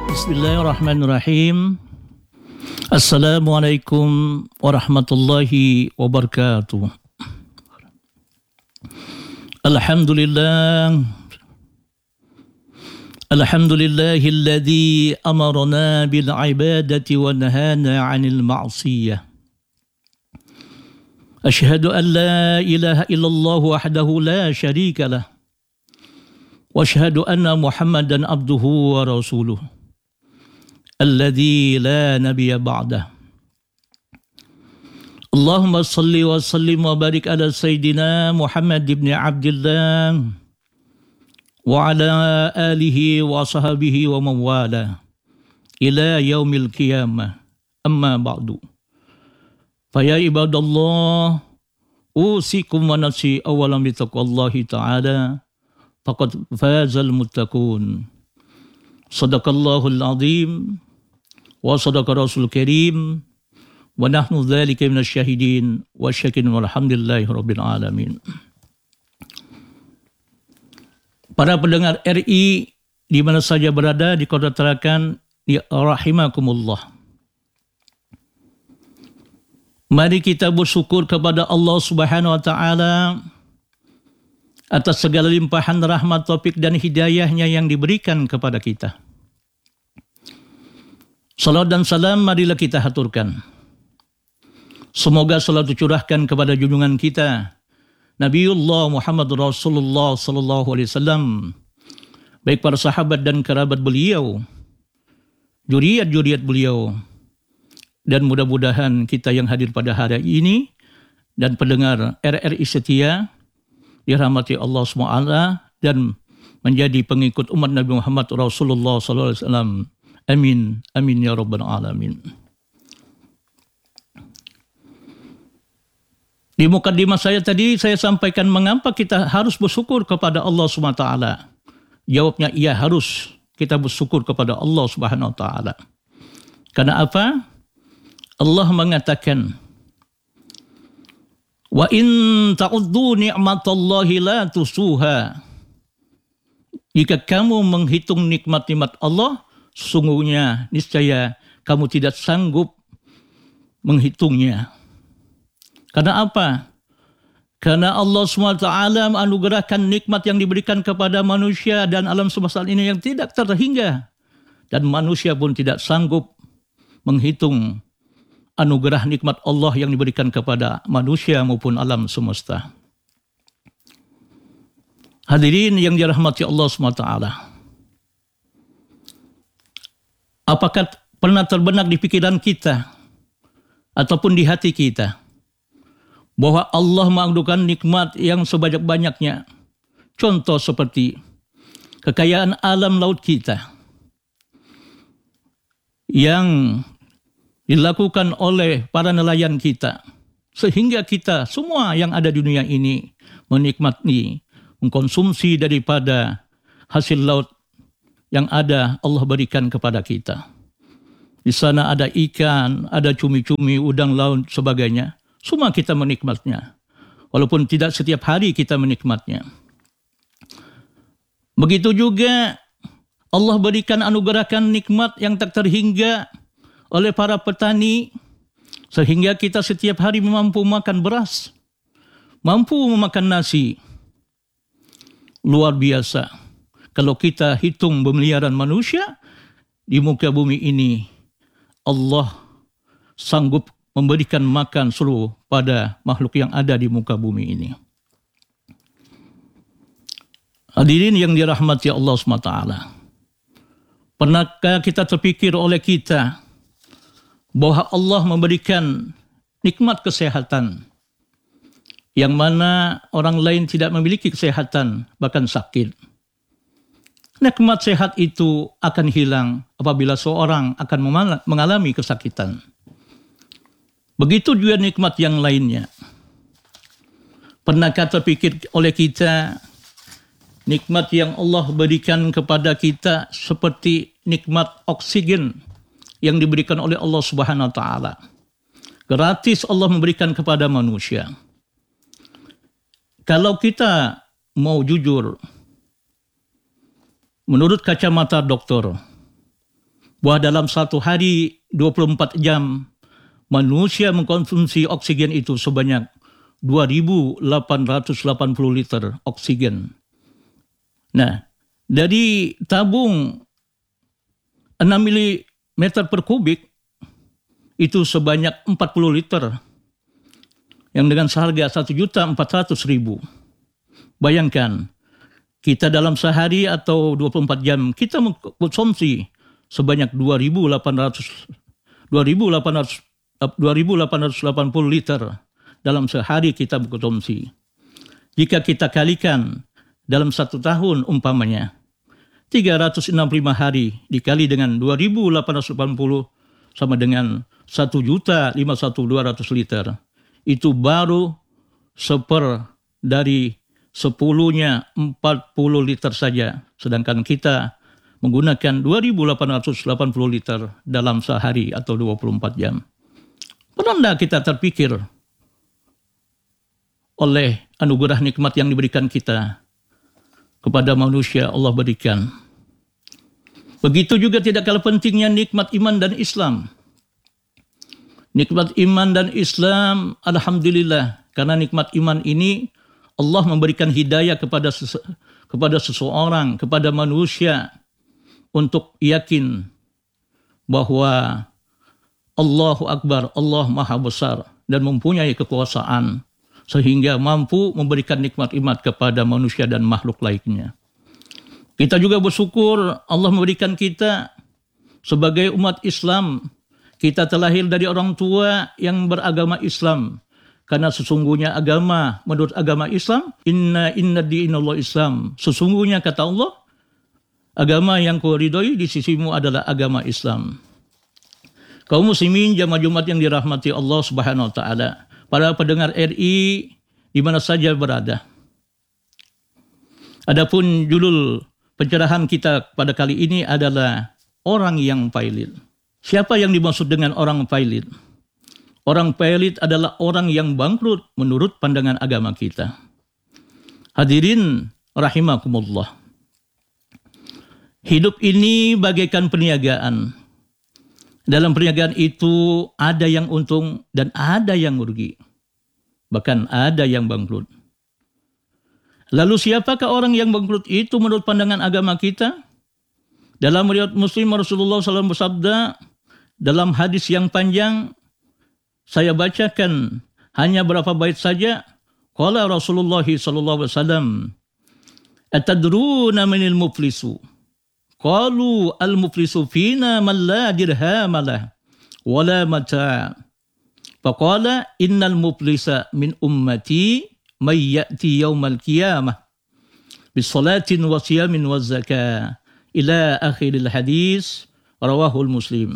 Bismillahirrahmanirrahim. Assalamualaikum warahmatullahi wabarakatuh. Alhamdulillah. Alhamdulillahilladzi amarna bil ibadati wa nahana 'anil ma'siyah. Asyhadu an la ilaha illallah wahdahu la syarika lah. Wa asyhadu anna Muhammadan abduhu wa rasuluh. Alladzi la nabiyya ba'dah. Allahumma salli wa sallim wa barik ala sayyidina Muhammad ibn Abdullah wa ala alihi wa sahbihi wa mawala ila yaumil qiyamah. Amma ba'du. Faya ibadallah, usikum wa nafsi awalan bi taqwallahi ta'ala faqad fazal muttaqun. Sadaqallahul azim wa sadaqa rasul karim wa nahnu dzalika minasyahidin wa syakirin walhamdulillahi rabbil alamin. Para pendengar RI di mana saja berada, di Kota Tarakan, ya rahimakumullah. Mari kita bersyukur kepada Allah Subhanahu wa taala atas segala limpahan rahmat, taufik dan hidayahnya yang diberikan kepada kita. Salat dan salam marilah kita haturkan. Semoga salat dicurahkan kepada junjungan kita Nabiullah Muhammad Rasulullah sallallahu alaihi wasallam, baik para sahabat dan kerabat beliau, juriat-juriat beliau, dan mudah-mudahan kita yang hadir pada hari ini dan pendengar RRI setia dirahmati Allah SWT dan menjadi pengikut umat Nabi Muhammad Rasulullah sallallahu alaihi wasallam. Amin, amin ya rabbal alamin. Di mukadimah saya tadi saya sampaikan mengapa kita harus bersyukur kepada Allah SWT. Jawabnya iya, harus kita bersyukur kepada Allah Subhanahu wa taala. Karena apa? Allah mengatakan, wa in ta'uddu ni'matallahi la tusuha. Jika kamu menghitung nikmat-nikmat Allah, sesungguhnya niscaya kamu tidak sanggup menghitungnya. Karena apa? Karena Allah SWT menganugerahkan nikmat yang diberikan kepada manusia dan alam semesta ini yang tidak terhingga. Dan manusia pun tidak sanggup menghitung anugerah nikmat Allah yang diberikan kepada manusia maupun alam semesta. Hadirin yang dirahmati Allah SWT. Apakah pernah terbenak di pikiran kita ataupun di hati kita bahwa Allah menganugerahkan nikmat yang sebanyak-banyaknya? Contoh seperti kekayaan alam laut kita yang dilakukan oleh para nelayan kita, sehingga kita semua yang ada di dunia ini menikmati, mengkonsumsi daripada hasil laut yang ada Allah berikan kepada kita. Di sana ada ikan, ada cumi-cumi, udang laut, sebagainya. Semua kita menikmatnya. Walaupun tidak setiap hari kita menikmatnya. Begitu juga Allah berikan anugerahkan nikmat yang tak terhingga oleh para petani, sehingga kita setiap hari mampu makan beras, mampu memakan nasi. Luar biasa. Kalau kita hitung pemeliharaan manusia di muka bumi ini, Allah sanggup memberikan makan seluruh pada makhluk yang ada di muka bumi ini. Hadirin yang dirahmati Allah SWT. Pernahkah kita terpikir oleh kita bahwa Allah memberikan nikmat kesehatan yang mana orang lain tidak memiliki kesehatan, bahkan sakit. Nikmat sehat itu akan hilang apabila seorang akan mengalami kesakitan. Begitu juga nikmat yang lainnya. Pernahkah terpikir oleh kita nikmat yang Allah berikan kepada kita seperti nikmat oksigen yang diberikan oleh Allah Subhanahu wa taala. Gratis Allah memberikan kepada manusia. Kalau kita mau jujur, menurut kacamata dokter, bahwa dalam satu hari 24 jam manusia mengkonsumsi oksigen itu sebanyak 2.880 liter oksigen. Nah, dari tabung 6 mm per kubik itu sebanyak 40 liter yang dengan seharga 1.400.000. Bayangkan, kita dalam sehari atau 24 jam kita mengkonsumsi sebanyak 2.880 liter dalam sehari kita mengkonsumsi. Jika kita kalikan dalam satu tahun umpamanya 365 hari dikali dengan 2.880 sama dengan 1.051.200 liter. Itu baru seper dari 10-nya 40 liter saja. Sedangkan kita menggunakan 2.880 liter dalam sehari atau 24 jam. Pernah tidak kita terpikir oleh anugerah nikmat yang diberikan kita kepada manusia Allah berikan. Begitu juga tidak kalah pentingnya nikmat iman dan Islam. Nikmat iman dan Islam, alhamdulillah, karena nikmat iman ini Allah memberikan hidayah kepada seseorang, kepada manusia untuk yakin bahwa Allahu Akbar, Allah Maha Besar dan mempunyai kekuasaan sehingga mampu memberikan nikmat iman kepada manusia dan makhluk lainnya. Kita juga bersyukur Allah memberikan kita sebagai umat Islam. Kita terlahir dari orang tua yang beragama Islam. Karena sesungguhnya agama, menurut agama Islam, inna dinallah Islam. Sesungguhnya kata Allah, agama yang kau ridhoi di sisimu adalah agama Islam. Kaum muslimin jamaah Jumat yang dirahmati Allah Subhanahu wa taala. Para pendengar RI di mana saja berada. Adapun judul pencerahan kita pada kali ini adalah orang yang pailit. Siapa yang dimaksud dengan orang pailit? Orang pailit adalah orang yang bangkrut menurut pandangan agama kita. Hadirin rahimakumullah. Hidup ini bagaikan perniagaan. Dalam perniagaan itu ada yang untung dan ada yang rugi. Bahkan ada yang bangkrut. Lalu siapakah orang yang bangkrut itu menurut pandangan agama kita? Dalam riwayat Muslim Rasulullah SAW bersabda, dalam hadis yang panjang, saya bacakan hanya berapa bait saja. Qala Rasulullah SAW, atadruna manil muflisu? Qalu al-muflisu fina man la dirhamalah wala mata'. Faqala innal muflisa min ummati may ya'ti yaumal qiyamah bisalatin wa siyamin wa zakah ila akhiril hadis rawahul Muslim.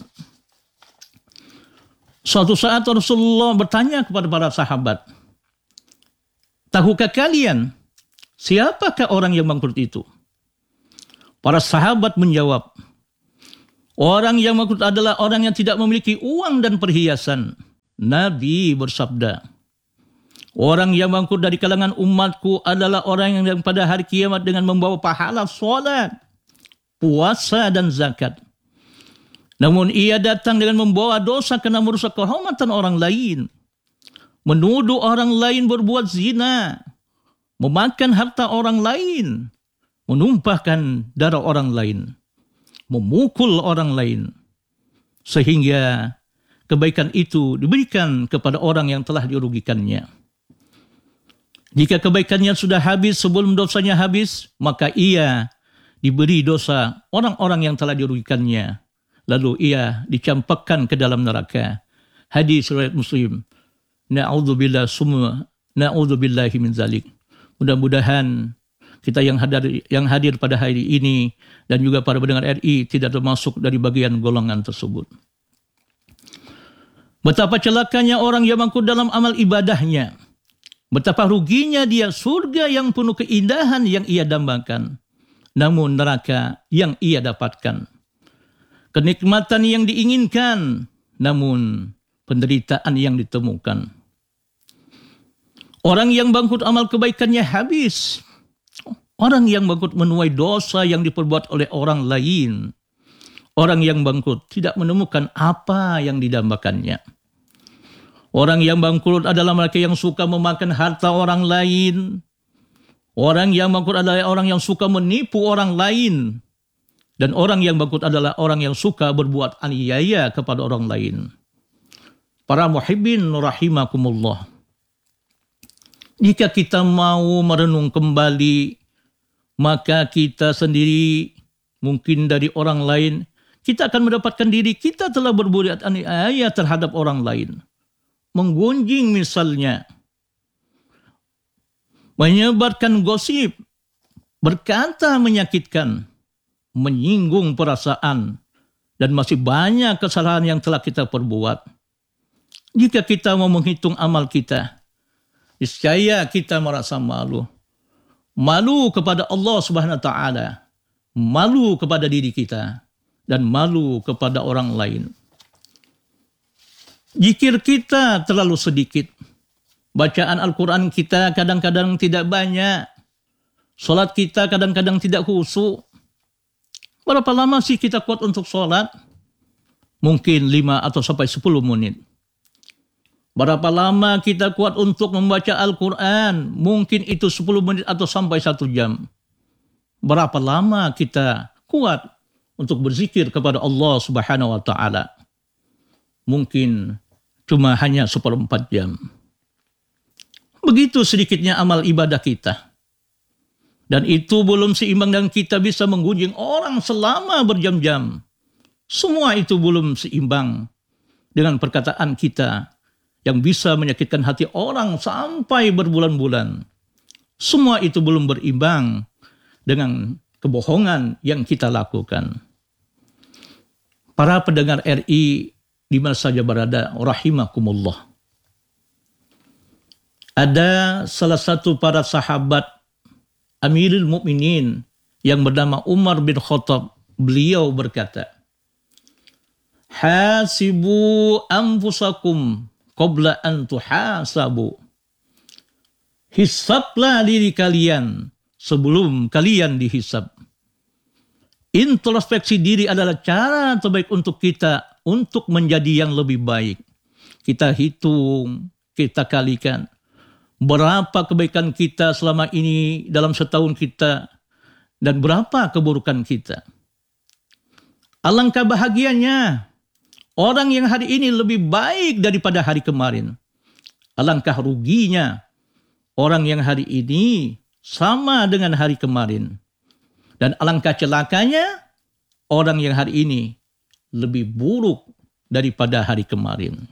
Suatu saat Rasulullah bertanya kepada para sahabat, tahukah kalian siapakah orang yang bangkrut itu? Para sahabat menjawab, orang yang bangkrut adalah orang yang tidak memiliki uang dan perhiasan. Nabi bersabda, orang yang bangkrut dari kalangan umatku adalah orang yang pada hari kiamat dengan membawa pahala salat, puasa dan zakat. Namun ia datang dengan membawa dosa karena merusak kehormatan orang lain, menuduh orang lain berbuat zina, memakan harta orang lain, menumpahkan darah orang lain, memukul orang lain, sehingga kebaikan itu diberikan kepada orang yang telah dirugikannya. Jika kebaikannya sudah habis sebelum dosanya habis, maka ia diberi dosa orang-orang yang telah dirugikannya. Lalu ia dicampakkan ke dalam neraka. Hadis riwayat Muslim. Na'udzubillahi min zalik. Mudah-mudahan kita yang hadir pada hari ini dan juga para pendengar RI tidak termasuk dari bagian golongan tersebut. Betapa celakanya orang yang bangkrut dalam amal ibadahnya. Betapa ruginya dia, surga yang penuh keindahan yang ia dambakan, namun neraka yang ia dapatkan. Kenikmatan yang diinginkan, namun penderitaan yang ditemukan. Orang yang bangkrut amal kebaikannya habis. Orang yang bangkrut menuai dosa yang diperbuat oleh orang lain. Orang yang bangkrut tidak menemukan apa yang didambakannya. Orang yang bangkrut adalah mereka yang suka memakan harta orang lain. Orang yang bangkrut adalah orang yang suka menipu orang lain. Dan orang yang bangkrut adalah orang yang suka berbuat aniaya kepada orang lain. Para muhibbin rahimakumullah. Jika kita mau merenung kembali, maka kita sendiri, mungkin dari orang lain, kita akan mendapatkan diri kita telah berbuat aniaya terhadap orang lain. Menggunjing misalnya, menyebarkan gosip, berkata menyakitkan, menyinggung perasaan, dan masih banyak kesalahan yang telah kita perbuat. Jika kita mau menghitung amal kita, niscaya kita merasa malu. Malu kepada Allah Subhanahu wa taala, malu kepada diri kita, dan malu kepada orang lain. Zikir kita terlalu sedikit. Bacaan Al-Quran kita kadang-kadang tidak banyak. Salat kita kadang-kadang tidak khusyuk. Berapa lama sih kita kuat untuk salat? Mungkin 5 atau sampai 10 menit. Berapa lama kita kuat untuk membaca Al-Quran? Mungkin itu 10 menit atau sampai 1 jam. Berapa lama kita kuat untuk berzikir kepada Allah Subhanahu wa taala? Mungkin cuma hanya 1/4 jam. Begitu sedikitnya amal ibadah kita. Dan itu belum seimbang dengan kita bisa menggunjing orang selama berjam-jam. Semua itu belum seimbang dengan perkataan kita yang bisa menyakitkan hati orang sampai berbulan-bulan. Semua itu belum berimbang dengan kebohongan yang kita lakukan. Para pendengar RI di mana saja berada, rahimakumullah. Ada salah satu para sahabat Amirul Mukminin yang bernama Umar bin Khattab. Beliau berkata, "Hasibu anfusakum qabla an tuhasabu." Hisablah diri kalian sebelum kalian dihisab. Introspeksi diri adalah cara terbaik untuk kita untuk menjadi yang lebih baik. Kita hitung, kita kalikan. Berapa kebaikan kita selama ini dalam setahun kita dan berapa keburukan kita. Alangkah bahagianya orang yang hari ini lebih baik daripada hari kemarin. Alangkah ruginya orang yang hari ini sama dengan hari kemarin. Dan alangkah celakanya orang yang hari ini lebih buruk daripada hari kemarin.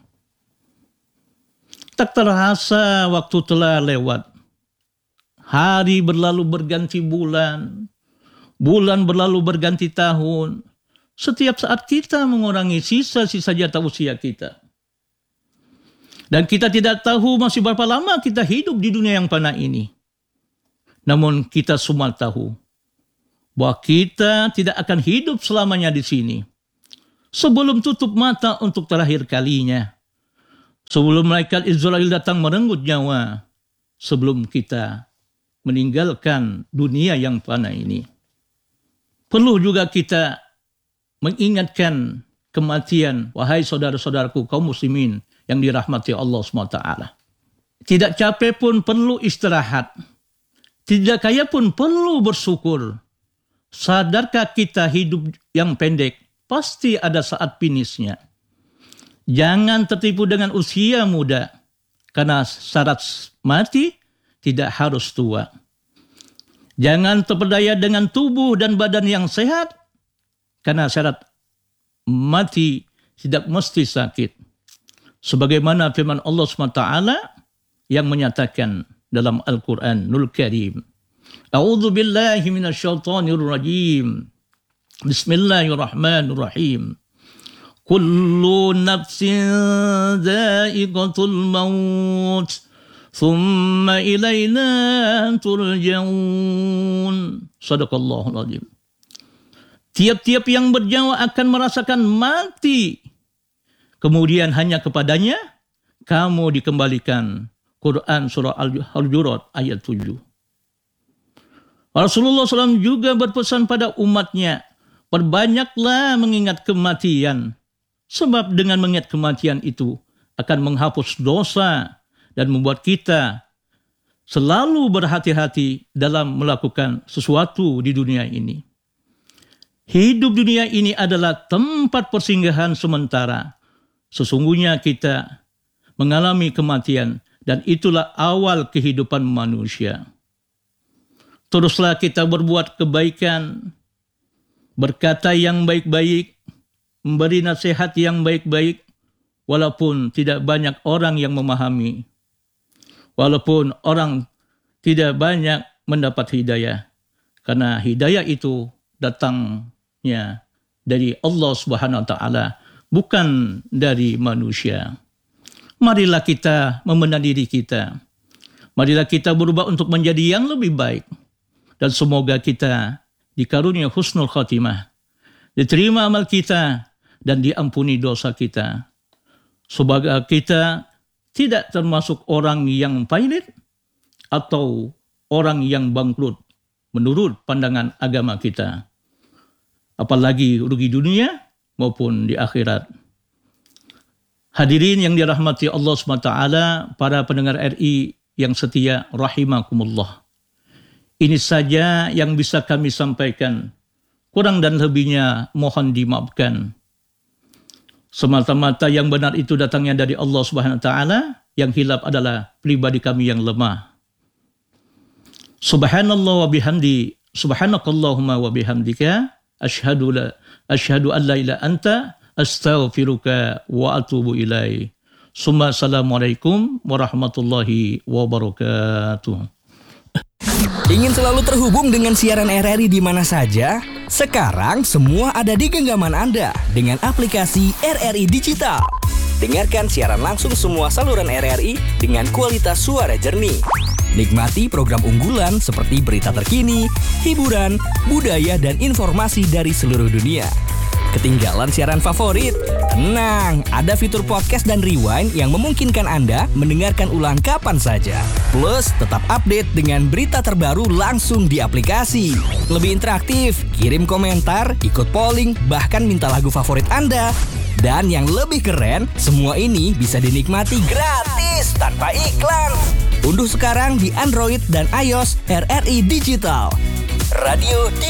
Tak terasa waktu telah lewat. Hari berlalu berganti bulan. Bulan berlalu berganti tahun. Setiap saat kita mengurangi sisa-sisa jatah usia kita. Dan kita tidak tahu masih berapa lama kita hidup di dunia yang fana ini. Namun kita semua tahu bahwa kita tidak akan hidup selamanya di sini. Sebelum tutup mata untuk terakhir kalinya. Sebelum malaikat Israel datang merenggut nyawa. Sebelum kita meninggalkan dunia yang fana ini. Perlu juga kita mengingatkan kematian. Wahai saudara-saudaraku kaum muslimin yang dirahmati Allah SWT. Tidak capek pun perlu istirahat. Tidak kaya pun perlu bersyukur. Sadarkah kita hidup yang pendek? Pasti ada saat finishnya. Jangan tertipu dengan usia muda. Karena syarat mati tidak harus tua. Jangan terpedaya dengan tubuh dan badan yang sehat. Karena syarat mati tidak mesti sakit. Sebagaimana firman Allah SWT yang menyatakan dalam Al-Quranul Karim. A'udzu billahi minasyaitonir rajim. Bismillahirrahmanirrahim. Kullu nafsin dha'iqatul maut. Thumma ilayna turja'un. Sadaqallahul azim. Tiap-tiap yang bernyawa akan merasakan mati. Kemudian hanya kepadanya kamu dikembalikan. Quran surah Al-Hujurat ayat 7. Rasulullah SAW juga berpesan pada umatnya, Perbanyaklah mengingat kematian, sebab dengan mengingat kematian itu akan menghapus dosa dan membuat kita selalu berhati-hati dalam melakukan sesuatu di dunia ini. Hidup dunia ini adalah tempat persinggahan sementara. Sesungguhnya kita mengalami kematian dan itulah awal kehidupan manusia. Teruslah kita berbuat kebaikan, berkata yang baik-baik, memberi nasihat yang baik-baik, walaupun tidak banyak orang yang memahami, walaupun orang tidak banyak mendapat hidayah, karena hidayah itu datangnya dari Allah Subhanahu wa taala, bukan dari manusia. Marilah kita membenahi diri kita. Marilah kita berubah untuk menjadi yang lebih baik. Dan semoga kita dikarunia husnul khatimah, diterima amal kita, dan diampuni dosa kita. Semoga kita tidak termasuk orang yang pailit atau orang yang bangkrut menurut pandangan agama kita. Apalagi rugi dunia maupun di akhirat. Hadirin yang dirahmati Allah SWT, para pendengar RI yang setia rahimakumullah. Ini saja yang bisa kami sampaikan. Kurang dan lebihnya mohon dimaafkan. Semata-mata yang benar itu datangnya dari Allah Subhanahu wa taala, yang hilaf adalah pribadi kami yang lemah. Subhanallah wa bihamdi, subhanakallahumma wa bihamdika, asyhadu an la ilaha anta, astaghfiruka wa atubu ilaih. Assalamualaikum warahmatullahi wabarakatuh. Ingin selalu terhubung dengan siaran RRI di mana saja? Sekarang semua ada di genggaman Anda dengan aplikasi RRI Digital. Dengarkan siaran langsung semua saluran RRI dengan kualitas suara jernih. Nikmati program unggulan seperti berita terkini, hiburan, budaya, dan informasi dari seluruh dunia. Ketinggalan siaran favorit? Tenang, ada fitur podcast dan rewind yang memungkinkan Anda mendengarkan ulang kapan saja. Plus, tetap update dengan berita terbaru langsung di aplikasi. Lebih interaktif, kirim komentar, ikut polling, bahkan minta lagu favorit Anda. Dan yang lebih keren, semua ini bisa dinikmati gratis tanpa iklan. Unduh sekarang di Android dan iOS RRI Digital. Radio di